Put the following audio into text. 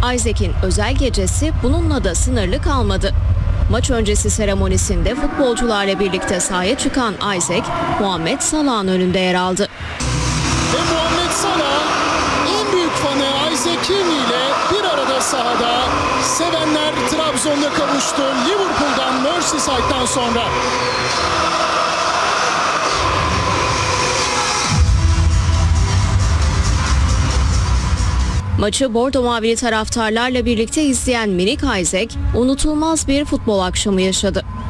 Isaac'in özel gecesi bununla da sınırlı kalmadı. Maç öncesi seremonisinde futbolcularla birlikte sahaya çıkan Isaac, Muhammed Salah'ın önünde yer aldı. Ve Muhammed Salah en büyük fanı Isaac Kearney ile bir arada sahada. Sevenler Trabzon'da kavuştu Liverpool'dan Merseyside'dan sonra. Maçı bordo mavili taraftarlarla birlikte izleyen minik Isaac, unutulmaz bir futbol akşamı yaşadı.